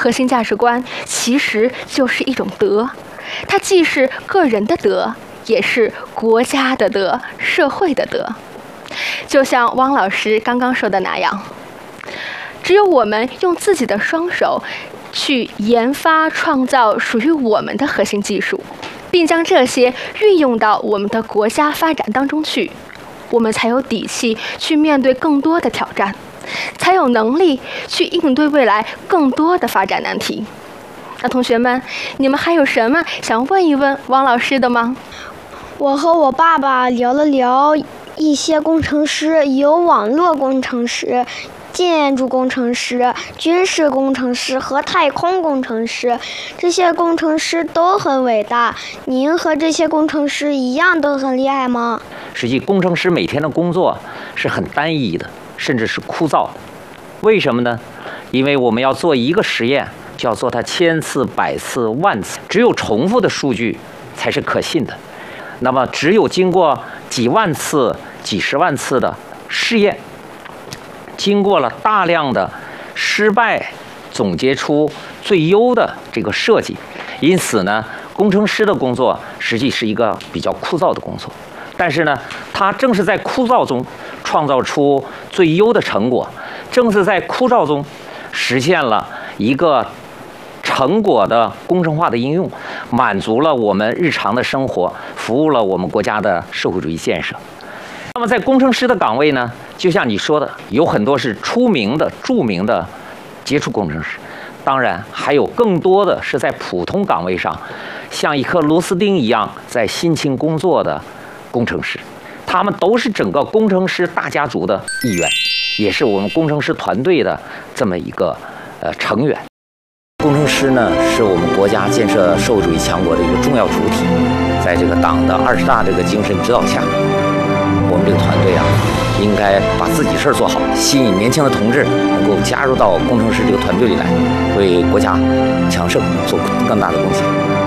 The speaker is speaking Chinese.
核心价值观其实就是一种德，它既是个人的德，也是国家的德、社会的德。就像汪老师刚刚说的那样，只有我们用自己的双手去研发创造属于我们的核心技术，并将这些运用到我们的国家发展当中去，我们才有底气去面对更多的挑战，才有能力去应对未来更多的发展难题。那同学们，你们还有什么想问一问汪老师的吗？ 我和我爸爸聊了聊一些工程师，有网络工程师、建筑工程师、军事工程师和太空工程师，这些工程师都很伟大。您和这些工程师一样都很厉害吗？ 实际工程师每天的工作是很单一的，甚至是枯燥的。为什么呢？因为我们要做一个实验，就要做它1000次、100次、10000次，只有重复的数据才是可信的。那么只有经过几万次、几十万次的试验，经过了大量的失败，总结出最优的这个设计。因此呢，工程师的工作实际是一个比较枯燥的工作，但是呢，他正是在枯燥中创造出最优的成果，正是在枯燥中实现了一个成果的工程化的应用，满足了我们日常的生活，服务了我们国家的社会主义建设。那么在工程师的岗位呢，就像你说的，有很多是出名的、著名的杰出工程师，当然还有更多的是在普通岗位上，像一颗螺丝钉一样在辛勤工作的工程师。他们都是整个工程师大家族的一员，也是我们工程师团队的这么一个成员。工程师呢，是我们国家建设社会主义强国的一个重要主体。在这个党的20大这个精神指导下，我们这个团队啊，应该把自己事儿做好，吸引年轻的同志能够加入到工程师这个团队里来，为国家强盛做更大的贡献。